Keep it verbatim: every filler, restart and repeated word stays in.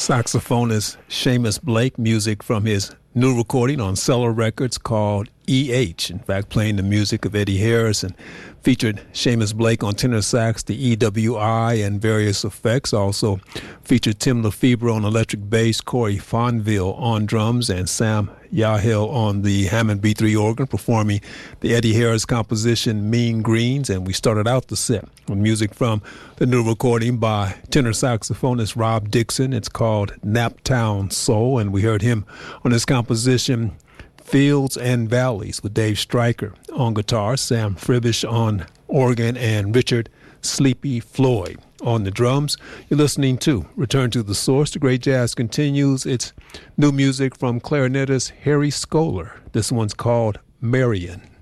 Saxophonist Seamus Blake, music from his new recording on Cellar Records called E H. In fact, playing the music of Eddie Harris, and featured Seamus Blake on tenor sax, the E W I, and various effects. Also featured Tim Lefebvre on electric bass, Corey Fonville on drums, and Sam Yahill on the Hammond B three organ, performing the Eddie Harris composition Mean Greens. And we started out the set with music from the new recording by tenor saxophonist Rob Dixon. It's called Naptown Soul, and we heard him on his composition Fields and Valleys with Dave Stryker on guitar, Sam Fribish on organ, and Richard Sleepy Floyd on the drums. You're listening to Return to the Source. The Great Jazz continues. It's new music from clarinetist Harry Scholar. This one's called Marion.